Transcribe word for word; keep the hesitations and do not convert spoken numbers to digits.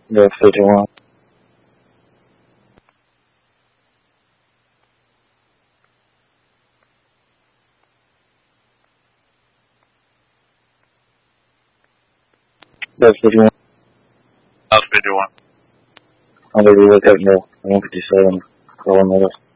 Left fifty-one. Left fifty-one. Left fifty-one. I'm going to look up now. one fifty-seven. Calling the left.